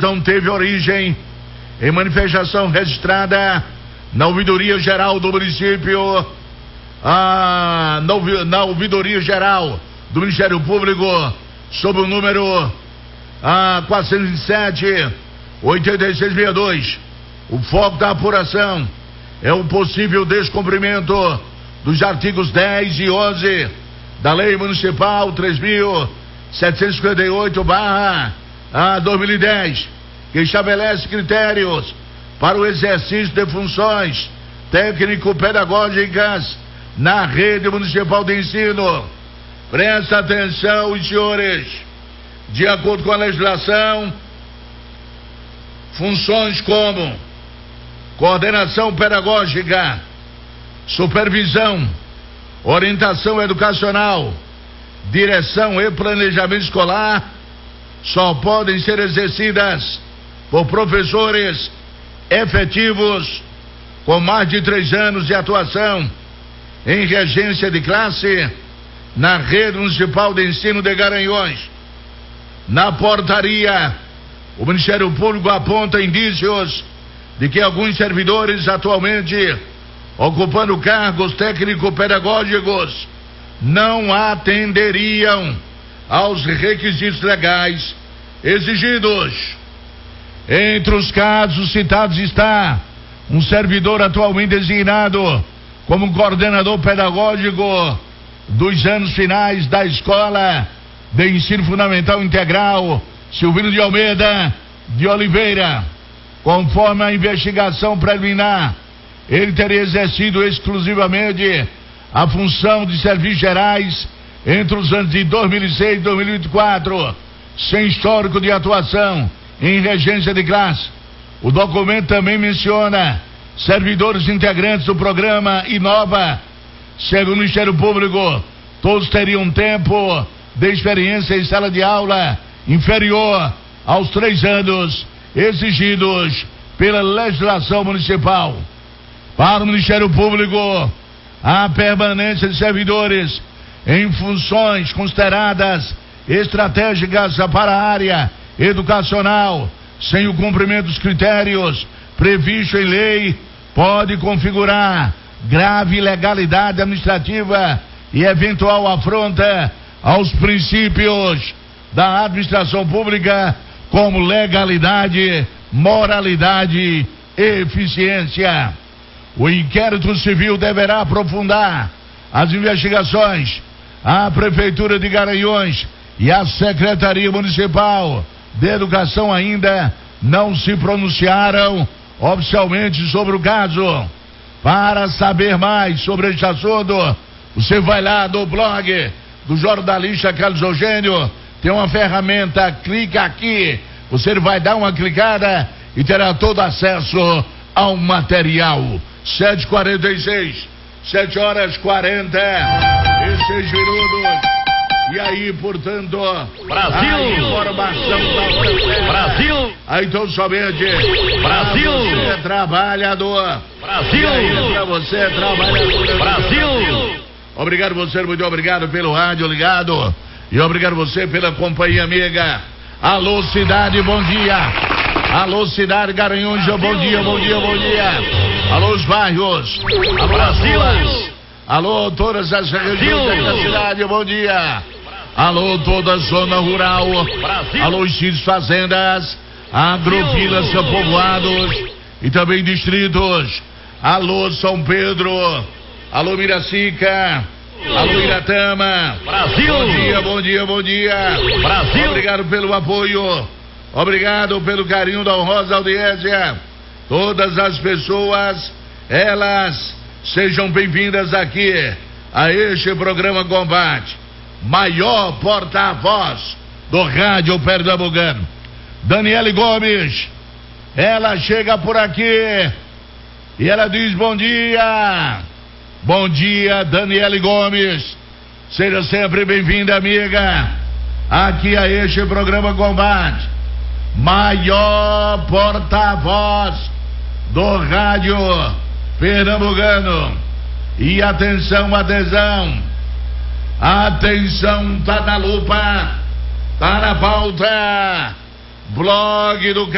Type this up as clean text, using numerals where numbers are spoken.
situação teve origem em manifestação registrada na Ouvidoria Geral do município, na Ouvidoria Geral do Ministério Público, sob o número 407-8662. O foco da apuração é o possível descumprimento dos artigos 10 e 11 da Lei Municipal 3.758/2010, que estabelece critérios para o exercício de funções técnico-pedagógicas na rede municipal de ensino. Presta atenção, os senhores. De acordo com a legislação, funções como coordenação pedagógica, supervisão, orientação educacional, direção e planejamento escolar só podem ser exercidas por professores efetivos com mais de 3 anos de atuação em regência de classe na rede municipal de ensino de Garanhuns. Na portaria, o Ministério Público aponta indícios de que alguns servidores atualmente ocupando cargos técnico-pedagógicos não atenderiam aos requisitos legais exigidos. Entre os casos citados está um servidor atualmente designado como coordenador pedagógico dos anos finais da Escola de Ensino Fundamental Integral Silvino de Almeida de Oliveira. Conforme a investigação preliminar, ele teria exercido exclusivamente a função de serviços gerais entre os anos de 2006 e 2024, sem histórico de atuação em regência de classe. O documento também menciona servidores integrantes do programa Inova. Segundo o Ministério Público, todos teriam tempo de experiência em sala de aula inferior aos 3 anos exigidos pela legislação municipal. Para o Ministério Público, a permanência de servidores em funções consideradas estratégicas para a área educacional, sem o cumprimento dos critérios previstos em lei, pode configurar grave ilegalidade administrativa e eventual afronta aos princípios da administração pública, como legalidade, moralidade e eficiência. O inquérito civil deverá aprofundar as investigações. A Prefeitura de Garanhuns e a Secretaria Municipal de Educação ainda não se pronunciaram oficialmente sobre o caso. Para saber mais sobre este assunto, você vai lá no blog do jornalista Carlos Eugênio, tem uma ferramenta, clica aqui, você vai dar uma clicada e terá todo acesso ao material. 7h46, 7h46 minutos. E aí, portanto, Brasil! A informação da Brasil! Aí, então, somente Brasil! Você é trabalhador. Brasil! E aí, pra você é trabalhador. Brasil! Obrigado você, muito obrigado pelo rádio ligado. E obrigado você pela companhia amiga. Alô, cidade, bom dia. Alô, cidade, Garanhuns, bom dia, bom dia, bom dia. Alô, os bairros. Alô, Brasil! as ruas. Alô, todas as regiões da cidade, bom dia. Alô, toda a zona rural. Brasil. Alô, os sítios, fazendas, agrovilas, povoados e também distritos. Alô, São Pedro. Alô, Miracica. Alô, Iratama. Brasil. Bom dia, bom dia, bom dia. Brasil. Obrigado pelo apoio. Obrigado pelo carinho da honrosa audiência. Todas as pessoas, elas sejam bem-vindas aqui a este programa Combate. Maior porta-voz do rádio pernambucano. Daniele Gomes, ela chega por aqui e ela diz bom dia. Bom dia, Daniele Gomes. Seja sempre bem-vinda, amiga, aqui a este programa Combate. Maior porta-voz do rádio pernambucano. E atenção, atenção. Atenção, tá na lupa, tá na pauta. Blog do